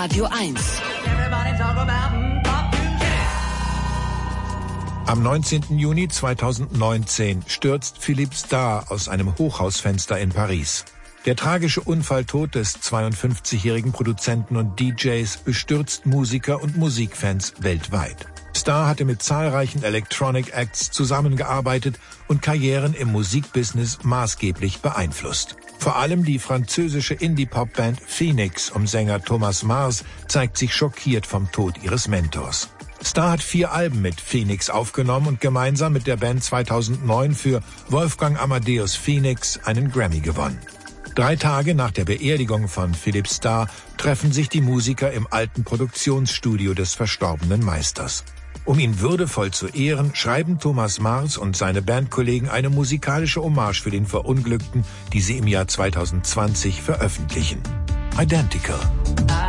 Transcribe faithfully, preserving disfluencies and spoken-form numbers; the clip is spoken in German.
Radio eins. Am neunzehnten Juni zweitausendneunzehn stürzt Philippe Starr aus einem Hochhausfenster in Paris. Der tragische Unfalltod des zweiundfünfzigjährigen Produzenten und D Js bestürzt Musiker und Musikfans weltweit. Starr hatte mit zahlreichen Electronic Acts zusammengearbeitet und Karrieren im Musikbusiness maßgeblich beeinflusst. Vor allem die französische Indie-Pop-Band Phoenix um Sänger Thomas Mars zeigt sich schockiert vom Tod ihres Mentors. Starr hat vier Alben mit Phoenix aufgenommen und gemeinsam mit der Band zweitausendneun für Wolfgang Amadeus Phoenix einen Grammy gewonnen. Drei Tage nach der Beerdigung von Philippe Starr treffen sich die Musiker im alten Produktionsstudio des verstorbenen Meisters. Um ihn würdevoll zu ehren, schreiben Thomas Mars und seine Bandkollegen eine musikalische Hommage für den Verunglückten, die sie im Jahr zweitausendzwanzig veröffentlichen. Identical.